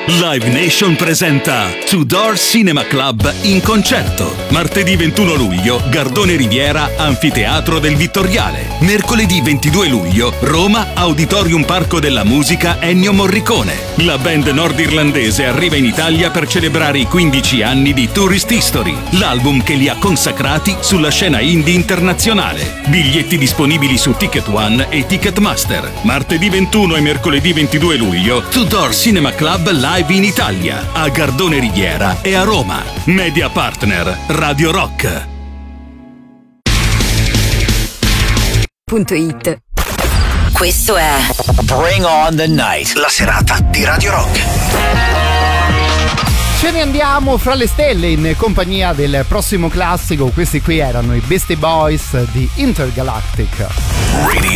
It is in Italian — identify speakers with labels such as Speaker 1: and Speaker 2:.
Speaker 1: Live Nation presenta Tudor Cinema Club in concerto. Martedì 21 luglio, Gardone Riviera, Anfiteatro del Vittoriale. Mercoledì 22 luglio, Roma, Auditorium Parco della Musica Ennio Morricone. La band nordirlandese arriva in Italia per celebrare i 15 anni di Tourist History, l'album che li ha consacrati sulla scena indie internazionale. Biglietti disponibili su Ticket One e Ticketmaster. Martedì 21 e mercoledì 22 luglio, Tudor Cinema Club live in Italia, a Gardone Riviera e a Roma. Media partner Radio Rock.
Speaker 2: .it.
Speaker 3: Questo è
Speaker 4: Bring on the Night, la serata di Radio Rock.
Speaker 5: Ce ne andiamo fra le stelle in compagnia del prossimo classico. Questi qui erano i Beastie Boys di Intergalactic.
Speaker 4: Radio